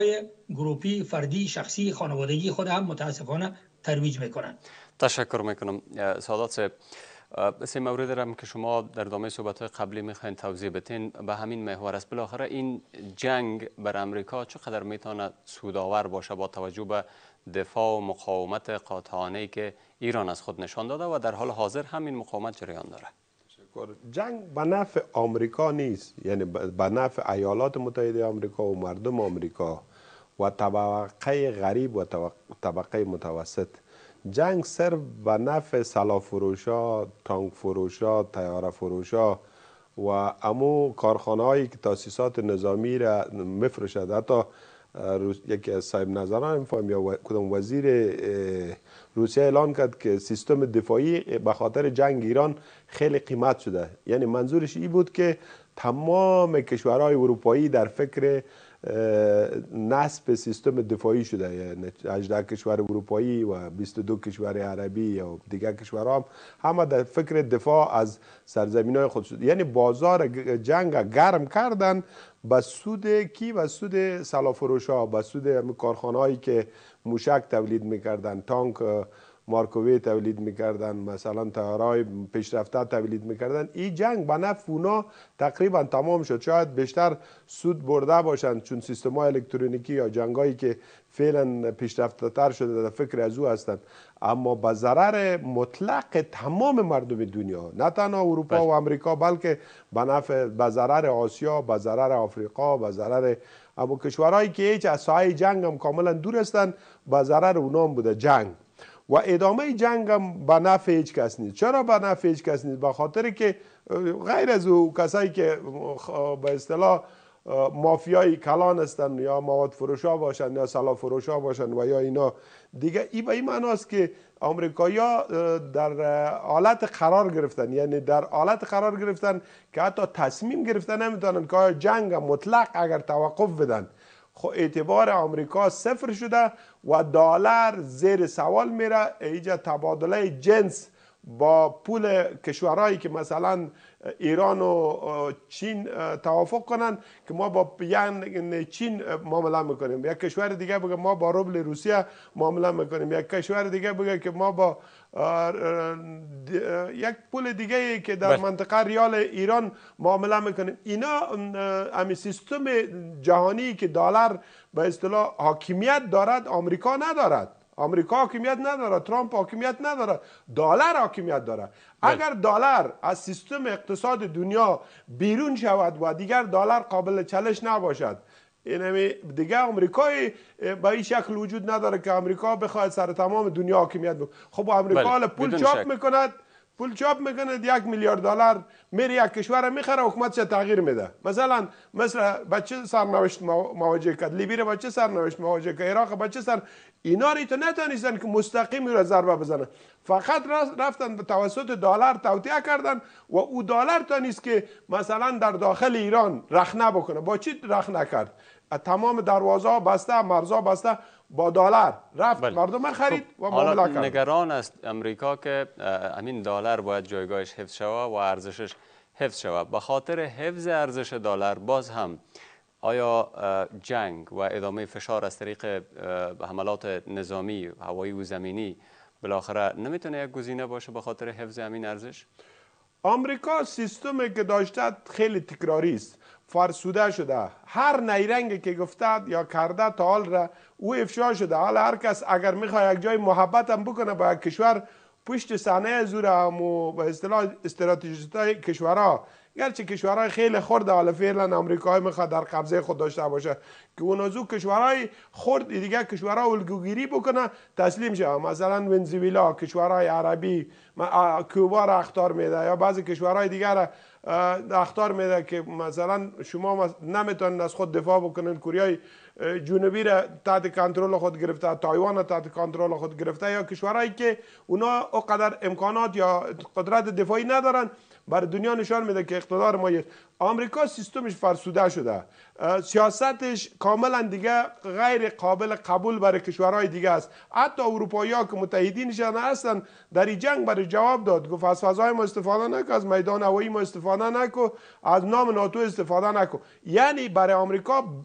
گروپی، فردی، شخصی، خانوادگی خود هم متاسفانه ترویج میکنن. تشکر میکنم سادات صاحب. سه مورد را که شما در ادامه صحبت‌های قبلی میخواین توضیح بدین به همین محور است. بالاخره این جنگ بر امریکا چقدر میتونه سودآور باشه با توجه به دفاع و مقاومت قاطعانه‌ای که ایران از خود نشان داده و در حال حاضر همین مقاومت جریان داره؟ جنگ به نفع آمریکا نیست، یعنی به نفع ایالات متحده آمریکا و مردم آمریکا و طبقه غریب و طبقه متوسط. جنگ صرف به نفع سلاح فروشا، تانک فروشا، طیاره فروشا و امو کارخانه هایی که تاسیسات نظامی را مفروشد. حتی یکی از صاحب نظران میفهم یا کدام وزیر روسیه اعلان کرد که سیستم دفاعی به خاطر جنگ ایران خیلی قیمت شده. یعنی منظورش این بود که تمام کشورهای اروپایی در فکر نصب سیستم دفاعی شده. یعنی 18 کشور اروپایی و 22 کشور عربی و دیگر کشورها همه در فکر دفاع از سرزمین‌های خود شده. یعنی بازار جنگ گرم کردن به سود کی؟ به سود سلاح فروشا، به سود کارخانه‌هایی که موشک تولید میکردن، تانک مارکووی تولید میکردن، مثلا طیاره‌های پیشرفته تولید میکردن. این جنگ به نفع اونا تقریبا تمام شد. شاید بیشتر سود برده باشند چون سیستم‌های الکترونیکی یا جنگایی که فعلا پیشرفته تر شده در فکر از او هستند، اما به ضرر مطلق تمام مردم دنیا، نه تنها اروپا و امریکا بلکه به ضرر آسیا، به ضرر آفریقا، به ضرر اما کشورهایی که هیچ از ساحه جنگ هم کاملا دور هستند، به ضرر اونا هم بوده جنگ. و ادامه جنگ هم به نفع هیچ کس نیست. چرا به نفع هیچ کس نیست؟ به خاطر که غیر از او کسایی که به اصطلاح مافیای کلان هستند یا مواد فروشا باشند یا سلاح فروشا باشند و یا اینا دیگه، این به این معناست که آمریکایی‌ها در حالت قرار گرفتن، یعنی در حالت قرار گرفتن که حتی تصمیم گرفتن نمیتونن که جنگ مطلق اگر توقف بدن خب اعتبار آمریکا صفر شده و دلار زیر سوال میره. ایجا تبادله جنس با پول کشورهایی که مثلا ایران و چین توافق کنن که ما با چین معامله میکنیم، یک کشور دیگه بگه ما با روبل روسیه معامله میکنیم، یک کشور دیگه بگه که ما با یک پول دیگه که در منطقه ریال ایران معامله میکنیم. اینا امی سیستم جهانی که دلار به اصطلاح حاکمیت دارد آمریکا ندارد. آمریکا حاکمیت نداره، ترامپ حاکمیت نداره، دلار حاکمیت داره. اگر دلار از سیستم اقتصاد دنیا بیرون شود و دیگر دلار قابل چالش نباشد، اینمی دیگه آمریکای به این شکل وجود نداره که آمریکا بخواد سر تمام دنیا حاکمیت بکنه. خب آمریکا حالا پول چاپ میکند، $1 میلیارد میره یک کشور میخره، حکومتش تغییر میده. مثلا بچه سرنوشت مواجه کرد، لیبی بچه سرنوشت مواجه کرد، عراق بچه اینا رو نتونستن که مستقیم رو ضربه بزنن، فقط رفتن به توسط دلار توطئه کردن و او دلار تا نیست که مثلا در داخل ایران رخنه بکنه. با چی رخنه کرد؟ تمام دروازه ها بسته، مرزها بسته، با دلار رفت مردم خرید و معامله کرد. نگران است امریکا که همین دلار باید جایگاهش حفظ شود و ارزشش حفظ شود. به خاطر حفظ ارزش دلار باز هم آیا جنگ و ادامه فشار از طریق حملات نظامی، هوایی و زمینی بالاخره نمیتونه یک گزینه باشه به خاطر حفظ همین ارزش؟ آمریکا سیستمی که داشته خیلی تکراری است، فرسوده شده. هر نیرنگی که گفته یا کرده تا حال را او افشا شده. حالا هر کس اگر میخواد یک جای محبت هم بکنه با یک کشور، پشت صحنه زور هم و به اصطلاح استراتژیستای کشورها، گرچه کشورهای خیلی خرده، حالا فعلا آمریکا میخواد در قبضه خود داشته باشه که اون از کشورهای خرد دیگه کشورها الگوگیری بکنه تسلیم شه. مثلا ونزوئلا، کشورهای عربی کوبا را اخطار میده یا بعضی کشورهای دیگر را اخطار میده که مثلا شما نمیتونید از خود دفاع بکنید. کره جنوبی را تحت کنترل خود گرفته، تایوان را تحت کنترل خود گرفته، یا کشورهایی که اونا اونقدر امکانات یا قدرت دفاعی ندارن، برای دنیا نشان میده که اقتدار ما آمریکا سیستمش فرسوده شده، سیاستش کاملا دیگه غیر قابل قبول برای کشورهای دیگه است. حتی اروپایی ها که متحدینشان هستن در این جنگ برای جواب داد، گفت از فضای ما استفاده نکن، از میدان هوایی ما استفاده نکن، از نام ناتو استفاده نکن. یعنی برای آمریکا